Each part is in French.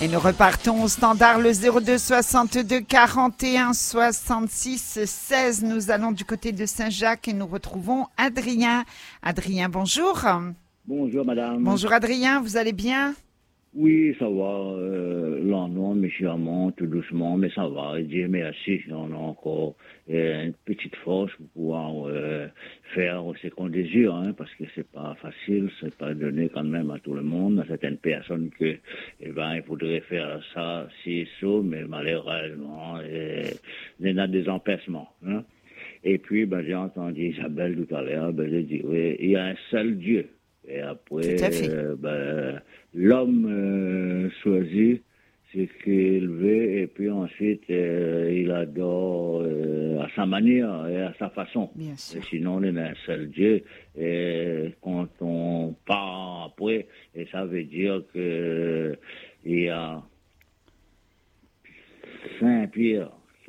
Et nous repartons au standard, le 02 62 41 66 16. Nous allons du côté de Saint-Jacques et nous retrouvons Adrien. Adrien, bonjour. Bonjour madame. Bonjour Adrien, vous allez bien? Oui, ça va, lentement, méchamment, tout doucement, mais ça va. Dieu merci, on a encore une petite force pour pouvoir faire ce qu'on désire, hein, parce que c'est pas facile, c'est pas donné quand même à tout le monde, à certaines personnes que, il faudrait faire ça, si, ça, mais malheureusement, il y a des empêchements, hein. Et puis, j'ai entendu Isabelle tout à l'heure, je dirais, il y a un seul Dieu. Et après, l'homme choisit ce qu'il veut et puis ensuite il adore à sa manière et à sa façon. Bien sûr. Et sinon, on est un seul Dieu. Et quand on part après, et ça veut dire que il y a Saint-Pierre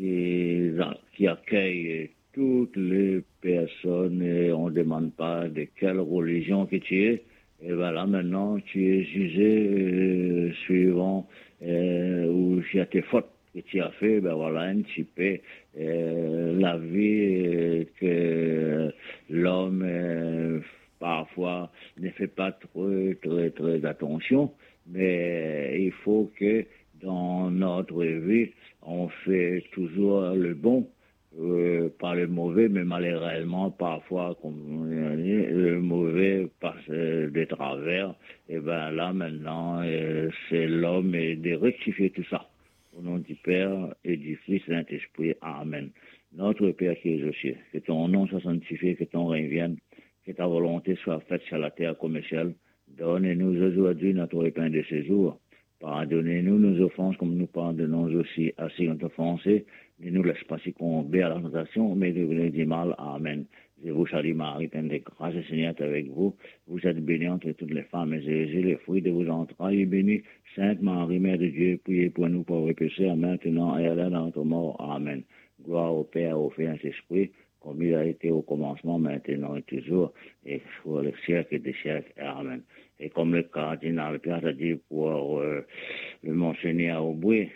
qui accueille toutes les personnes, et on ne demande pas de quelle religion que tu es. Et voilà, maintenant, tu es jugé suivant où il y a tes fautes que tu as fait. Voilà, un petit peu la vie que l'homme parfois ne fait pas très attention. Mais il faut que dans notre vie, on fait toujours le bon. Pas le mauvais, mais malheureusement, parfois, comme on dit, le mauvais passe de travers. Et là, maintenant, c'est l'homme de rectifier tout ça. Au nom du Père et du Fils et du Saint-Esprit. Amen. Notre Père qui es aux cieux, que ton nom soit sanctifié, que ton règne vienne, que ta volonté soit faite sur la terre comme au ciel. Donne-nous aujourd'hui notre pain de ce jour. Pardonnez-nous nos offenses comme nous pardonnons aussi à ceux qui ont offensé. Ne nous laisse pas succomber à la tentation, mais devenez du mal. Amen. Je vous salue Marie, pleine de grâce, le Seigneur est avec vous. Vous êtes bénie entre toutes les femmes, et Jésus, le fruit de vos entrailles, est béni. Sainte Marie, Mère de Dieu, priez pour nous pauvres pécheurs, maintenant et à l'heure de notre mort. Amen. Gloire au Père, au Fils et à l'Esprit, comme il a été au commencement, maintenant et toujours, et pour le siècle des siècles. Amen. Et comme le cardinal Pierre a dit pour le Monseigneur Aubry,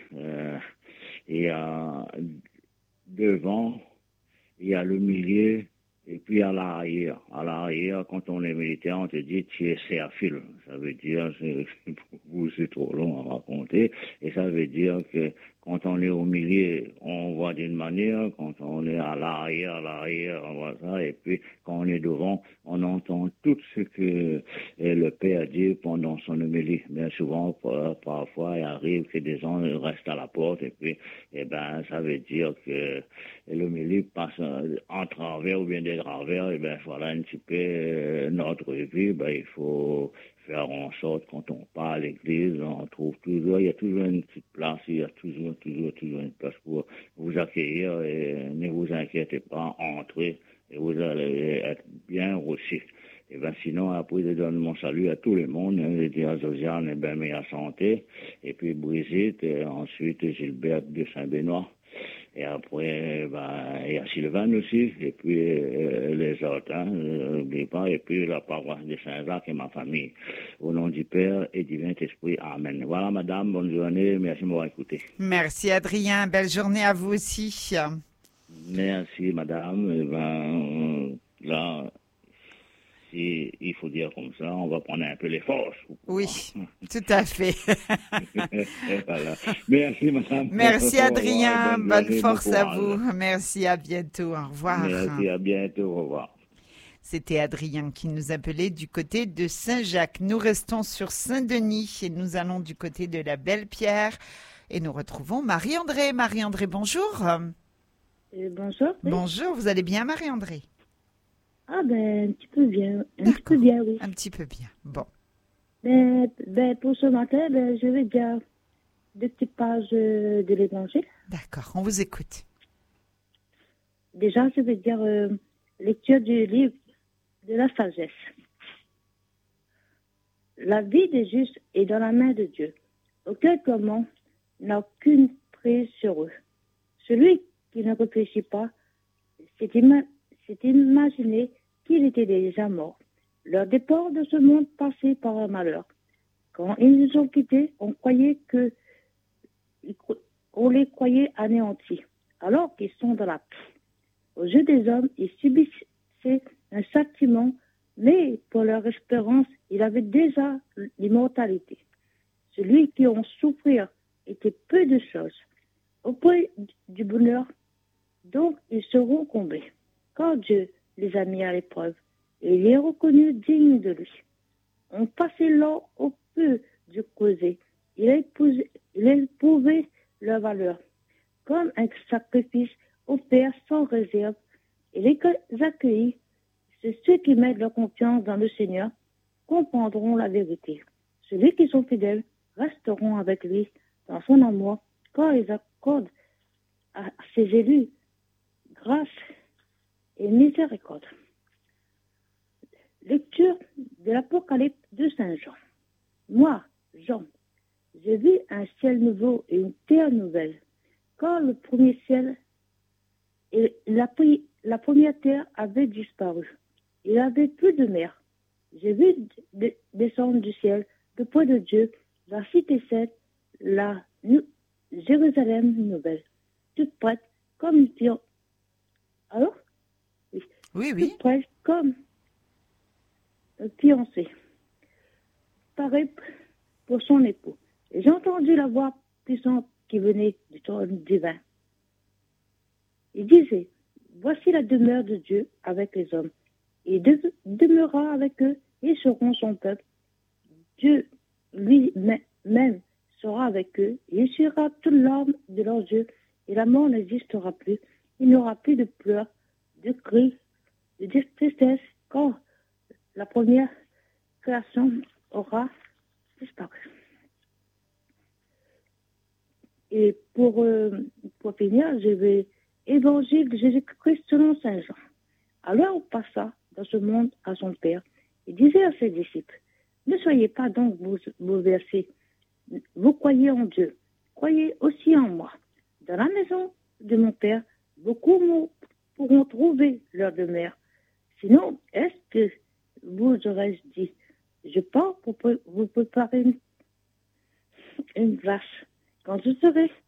il y a devant, il y a le milieu, et puis à l'arrière. À l'arrière, quand on est militaire, on te dit tu es serfile. Ça veut dire, pour vous c'est trop long à raconter, et ça veut dire que quand on est au milieu, on voit d'une manière, quand on est à l'arrière, on voit ça, et puis quand on est devant, on entend tout ce que le Père dit pendant son homélie. Bien souvent, parfois, il arrive que des gens restent à la porte, et puis, ça veut dire que l'homélie passe en travers ou bien de travers, et voilà un petit peu notre vie, il faut faire en sorte, quand on part à l'église, on trouve toujours, il y a toujours une petite place, il y a toujours une place pour vous accueillir, et ne vous inquiétez pas, entrez, et vous allez être bien reçus. Et sinon, après, je donne mon salut à tout le monde, je dis à Josiane, meilleure santé, et puis Brigitte, et ensuite Gilbert de Saint-Benoît. Et après, il y a Sylvain aussi, et puis les autres, n'oubliez pas, et puis la paroisse de Saint-Jacques et ma famille. Au nom du Père et du Saint-Esprit, Amen. Voilà, madame, bonne journée, merci de m'avoir écouté. Merci Adrien, belle journée à vous aussi. Merci, madame. Là, si il faut dire comme ça, on va prendre un peu les forces. Oui, tout à fait. Voilà. Merci, madame. Merci, Adrien. Bonne force à vous. Merci, à bientôt. Au revoir. Merci, à bientôt. Au revoir. C'était Adrien qui nous appelait du côté de Saint-Jacques. Nous restons sur Saint-Denis et nous allons du côté de la Belle-Pierre et nous retrouvons Marie-André. Marie-André, bonjour. Bonjour. Oui. Bonjour, vous allez bien, Marie-André? Ah un petit peu bien. Un petit peu bien, oui. Un petit peu bien. Bon. Pour ce matin, je vais dire 2 petites pages de l'Évangile. D'accord, on vous écoute. Déjà, je vais dire lecture du livre de la sagesse. La vie des justes est dans la main de Dieu. Aucun comment n'a aucune prise sur eux. Celui qui ne réfléchit pas s'est imaginé qu'il était déjà mort. Leur départ de ce monde passait par un malheur. Quand ils nous ont quittés, on croyait que on les croyait anéantis, alors qu'ils sont dans la paix. Aux yeux des hommes, ils subissaient un châtiment, mais pour leur espérance, il avait déjà l'immortalité. Celui qui en souffrir était peu de choses. Auprès du bonheur, donc ils seront comblés. Quand Dieu les a mis à l'épreuve, et il est reconnu digne de lui. On passait l'or au peu du creuset. Il a éprouvé leur valeur. Comme un sacrifice offert sans réserve, et les accueillis, c'est ceux qui mettent leur confiance dans le Seigneur, comprendront la vérité. Ceux qui sont fidèles resteront avec lui dans son amour quand ils accordent à ses élus grâce et miséricorde. Lecture de l'Apocalypse de Saint Jean. Moi, Jean, j'ai vu un ciel nouveau et une terre nouvelle. Quand le premier ciel et la première terre avaient disparu, il n'y avait plus de mer. J'ai vu descendre du ciel, auprès de Dieu, la cité sainte, la Jérusalem nouvelle, toute prête comme une fiancée. Alors? Oui. Toute prête comme une fiancée, pareil pour son époux. Et j'ai entendu la voix puissante qui venait du trône divin. Il disait, voici la demeure de Dieu avec les hommes. Il demeurera avec eux, ils seront son peuple. Dieu lui-même sera avec eux, il essuiera toute larme de leurs yeux, et la mort n'existera plus. Il n'y aura plus de pleurs, de cris, de tristesse, quand la première création aura disparu. Et pour finir, je vais Évangile de Jésus-Christ selon Saint Jean. Alors on passa dans ce monde à son Père. Il disait à ses disciples, ne soyez pas donc bouleversés. Vous croyez en Dieu. Croyez aussi en moi. Dans la maison de mon Père, beaucoup pourront trouver leur demeure. Sinon, est-ce que vous aurais dit, je pars pour vous préparer une place. Quand je serai